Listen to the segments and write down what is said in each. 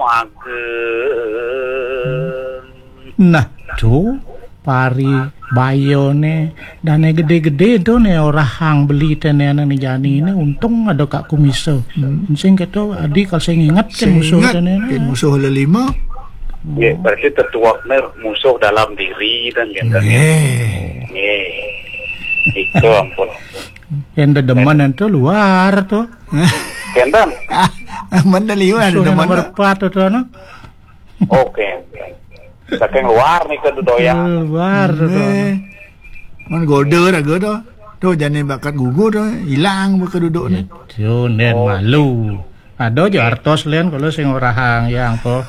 Nah, tuh pari bayone dane gede-gede tuh ne orang beli tenenan ni jani ini untung ada kak kumiso. Sing keto adi kalau saya ingat kan musuh tenenan. Musuh lelima. Ya, berarti tertuaknya musuh dalam diri dan gitu. Itu ampun. Yang demen itu luar tuh. Kendan. Mana liwa ada Nomor mana? 4 tuh no. Oke. Saking luar nih kedudoyan. Luar tuh. Man goda dah goda. Tuh jangan bakat gugur tuh hilang keduduk ni. Itu nen malu. Ada aja artos lian kalau sing orang yang po.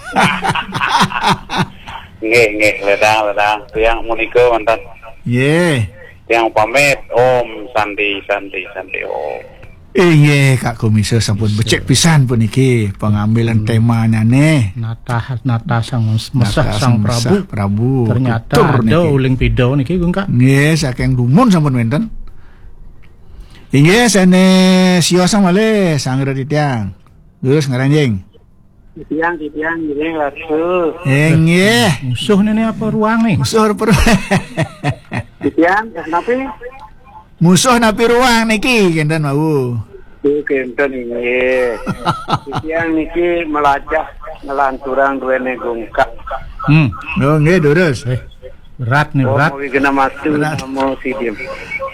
Nge, ledang. Yang munike mantan. Yang pamit Om Sandi Om. Kak Komisar sampun becek pisan pun iki pengambilan temanya nih. Nata sang mesah sang Prabu. Ternyata ada uling pidaw niki gung Kak. Nggih, saking dumun sampun wonten. Inggih sane sio sang male sang raditiang. Terus ngaranjing. Tiang ini lalu. Nggih. Musuh ini apa ruang nih? Musuh Tiang, kenapa? Musuh napi ruang niki kenten mau. Kenten ini. Tiang niki melacak ngelanturang duene gungkak. Oh nggih terus. Berat nih berat. Mau kena mati mau sidim.